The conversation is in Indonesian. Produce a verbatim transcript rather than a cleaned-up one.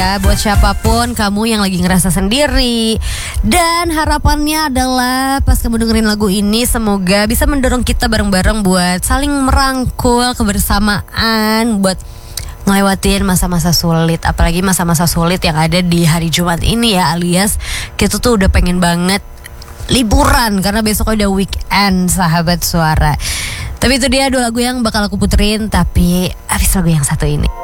ya buat siapapun kamu yang lagi ngerasa sendiri. Dan harapannya adalah pas kamu dengerin lagu ini semoga bisa mendorong kita bareng-bareng buat saling merangkul kebersamaan, buat ngelewatin masa-masa sulit, apalagi masa-masa sulit yang ada di hari Jumat ini ya, alias kita tuh udah pengen banget liburan karena besok udah weekend, sahabat suara. Tapi itu dia dua lagu yang bakal aku puterin, tapi habis lagu yang satu ini.